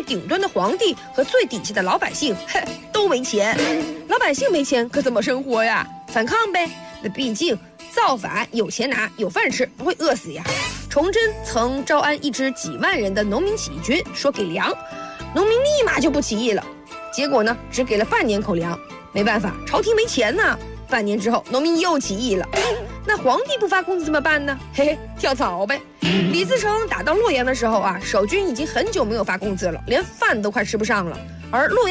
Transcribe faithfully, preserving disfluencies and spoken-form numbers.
顶端的皇帝和最底下的老百姓，嘿，都没钱。老百姓没钱可怎么生活呀？反抗呗。那毕竟造反有钱拿，有饭吃，不会饿死呀。崇祯曾招安一支几万人的农民起义军，说给粮，农民立马就不起义了。结果呢，只给了半年口粮，没办法，朝廷没钱呐。半年之后，农民又起义了。那皇帝不发工资怎么办呢？嘿嘿，跳槽呗。李自成打到洛阳的时候啊，守军已经很久没有发工资了，连饭都快吃不上了。而洛阳